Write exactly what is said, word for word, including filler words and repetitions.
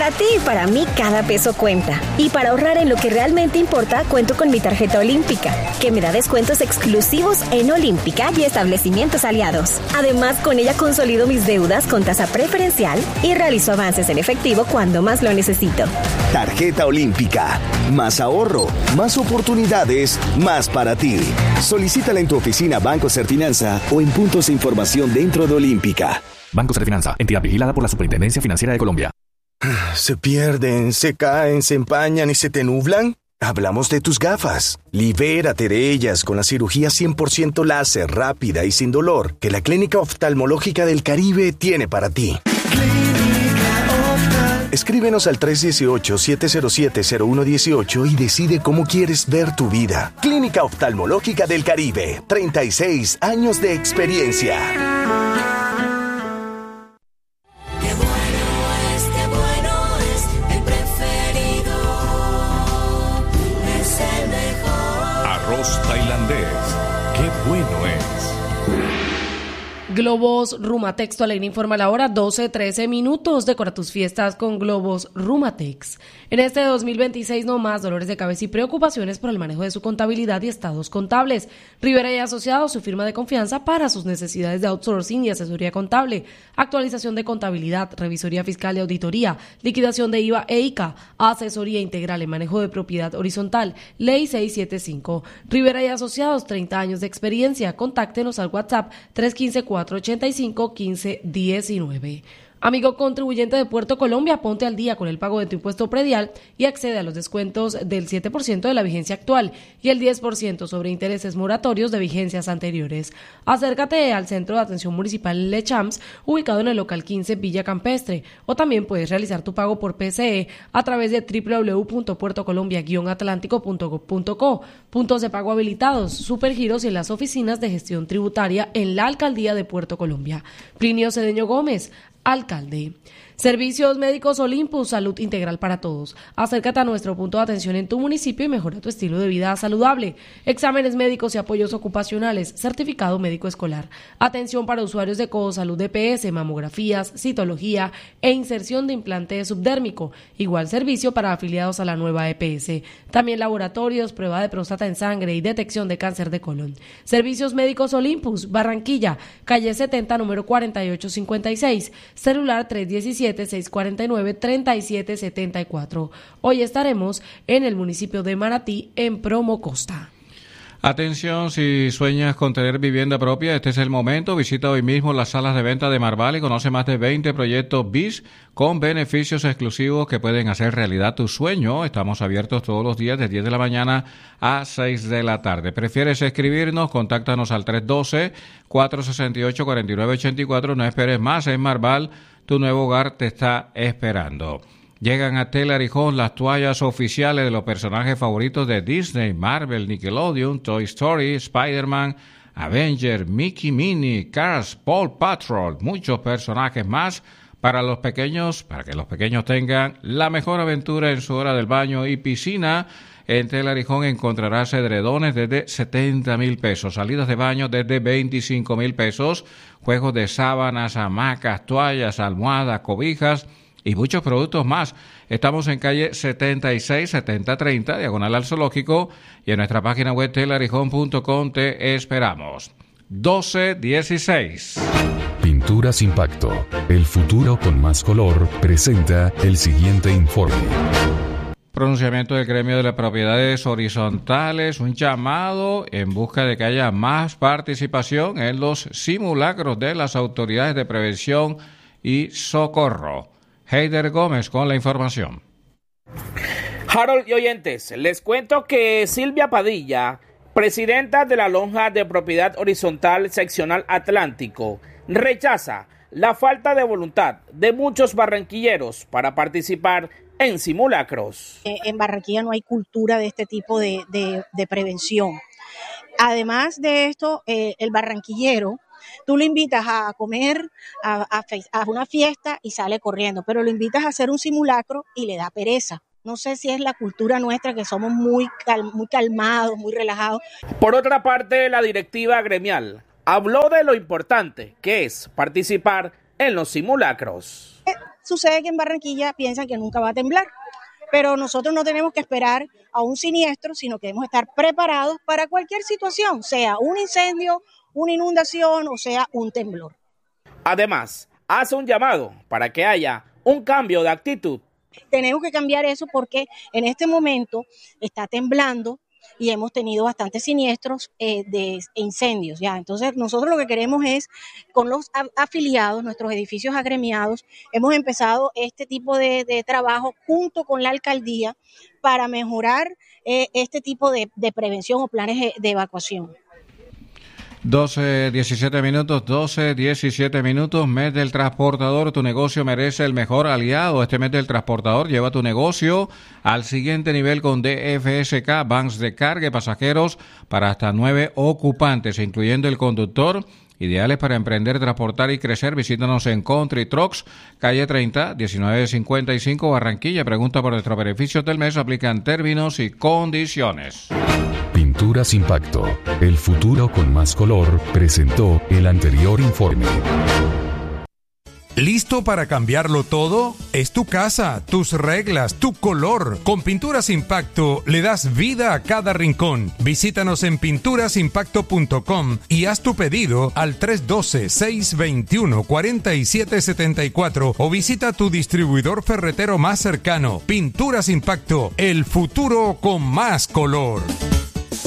Para ti y para mí cada peso cuenta. Y para ahorrar en lo que realmente importa, cuento con mi tarjeta Olímpica, que me da descuentos exclusivos en Olímpica y establecimientos aliados. Además, con ella consolido mis deudas con tasa preferencial y realizo avances en efectivo cuando más lo necesito. Tarjeta Olímpica. Más ahorro, más oportunidades, más para ti. Solicítala en tu oficina Banco Serfinanza o en puntos de información dentro de Olímpica. Banco Serfinanza, entidad vigilada por la Superintendencia Financiera de Colombia. ¿Se pierden, se caen, se empañan y se te nublan? Hablamos de tus gafas. Libérate de ellas con la cirugía cien por ciento láser, rápida y sin dolor que la Clínica Oftalmológica del Caribe tiene para ti. Escríbenos al tres uno ocho, siete cero siete, cero uno uno ocho y decide cómo quieres ver tu vida. Clínica Oftalmológica del Caribe, treinta y seis años de experiencia. Tailandés, qué bueno es. Globos Rumatex, Alegre informa la hora, doce trece minutos. Decora tus fiestas con Globos Rumatex. En este dos mil veintiséis no más dolores de cabeza y preocupaciones por el manejo de su contabilidad y estados contables. Rivera y Asociados, su firma de confianza para sus necesidades de outsourcing y asesoría contable, actualización de contabilidad, revisoría fiscal y auditoría, liquidación de I V A e I C A, asesoría integral en manejo de propiedad horizontal, ley seiscientos setenta y cinco. Rivera y Asociados, treinta años de experiencia. Contáctenos al WhatsApp tres uno cinco, cuatro ocho cinco, uno cinco uno nueve. Amigo contribuyente de Puerto Colombia, ponte al día con el pago de tu impuesto predial y accede a los descuentos del siete por ciento de la vigencia actual y el diez por ciento sobre intereses moratorios de vigencias anteriores. Acércate al Centro de Atención Municipal Lechams, ubicado en el local quince Villa Campestre, o también puedes realizar tu pago por P C E a través de doble u doble u doble u punto puerto colombia guion atlántico punto gob punto co. Puntos de pago habilitados, supergiros y en las oficinas de gestión tributaria en la Alcaldía de Puerto Colombia. Plinio Cedeño Gómez, alcalde. Servicios Médicos Olympus, salud integral para todos. Acércate a nuestro punto de atención en tu municipio y mejora tu estilo de vida saludable. Exámenes médicos y apoyos ocupacionales, certificado médico escolar. Atención para usuarios de Codosalud D P S, mamografías, citología e inserción de implante subdérmico. Igual servicio para afiliados a la nueva E P S. También laboratorios, prueba de próstata en sangre y detección de cáncer de colon. Servicios Médicos Olympus, Barranquilla, calle setenta, número cuarenta y ocho cincuenta y seis, celular tres uno siete, seis cuatro nueve, tres siete siete cuatro. Hoy estaremos en el municipio de Manatí, en Promo Costa. Atención, si sueñas con tener vivienda propia, este es el momento. Visita hoy mismo las salas de venta de Marval y conoce más de veinte proyectos B I S con beneficios exclusivos que pueden hacer realidad tu sueño. Estamos abiertos todos los días de diez de la mañana a seis de la tarde. ¿Prefieres escribirnos? Contáctanos al tres uno dos, cuatro seis ocho, cuatro nueve ocho cuatro. No esperes más, en Marval tu nuevo hogar te está esperando. Llegan a Telarijón las toallas oficiales de los personajes favoritos de Disney, Marvel, Nickelodeon, Toy Story, Spider-Man, Avenger, Mickey Minnie, Cars, Paw Patrol, muchos personajes más para los pequeños, para que los pequeños tengan la mejor aventura en su hora del baño y piscina. En Telarijón encontrarás edredones desde setenta mil pesos, salidas de baño desde veinticinco mil pesos, juegos de sábanas, hamacas, toallas, almohadas, cobijas y muchos productos más. Estamos en calle setenta y seis, setenta treinta, diagonal al Zoológico, y en nuestra página web telarijón punto com te esperamos. doce dieciséis. Pinturas Impacto, el futuro con más color, presenta el siguiente informe. Pronunciamiento del Gremio de las Propiedades Horizontales, un llamado en busca de que haya más participación en los simulacros de las autoridades de prevención y socorro. Heider Gómez con la información. Harold y oyentes, les cuento que Silvia Padilla, presidenta de la Lonja de Propiedad Horizontal Seccional Atlántico, rechaza la falta de voluntad de muchos barranquilleros para participar en simulacros. En Barranquilla no hay cultura de este tipo de, de, de prevención. Además de esto, eh, el barranquillero, tú lo invitas a comer, a, a, a una fiesta y sale corriendo, pero lo invitas a hacer un simulacro y le da pereza. No sé si es la cultura nuestra que somos muy, cal, muy calmados, muy relajados. Por otra parte, la directiva gremial habló de lo importante que es participar en los simulacros. Sucede que en Barranquilla piensan que nunca va a temblar, pero nosotros no tenemos que esperar a un siniestro, sino que debemos estar preparados para cualquier situación, sea un incendio, una inundación o sea un temblor. Además, hace un llamado para que haya un cambio de actitud. Tenemos que cambiar eso porque en este momento está temblando y hemos tenido bastantes siniestros eh, de incendios, ya. Entonces, nosotros lo que queremos es, con los afiliados, nuestros edificios agremiados, hemos empezado este tipo de, de trabajo junto con la alcaldía para mejorar eh, este tipo de, de prevención o planes de, de evacuación. doce, diecisiete minutos, doce, diecisiete minutos, mes del transportador, tu negocio merece el mejor aliado. Este mes del transportador lleva tu negocio al siguiente nivel con D F S K, vans de carga y pasajeros para hasta nueve ocupantes, incluyendo el conductor, ideales para emprender, transportar y crecer. Visítanos en Country Trucks, calle treinta, diecinueve cincuenta y cinco, Barranquilla. Pregunta por nuestros beneficios del mes, aplican términos y condiciones. Pinturas Impacto, el futuro con más color, presentó el anterior informe. ¿Listo para cambiarlo todo? Es tu casa, tus reglas, tu color. Con Pinturas Impacto le das vida a cada rincón. Visítanos en pinturas impacto punto com y haz tu pedido al tres uno dos, seis dos uno, cuatro siete siete cuatro o visita tu distribuidor ferretero más cercano. Pinturas Impacto, el futuro con más color.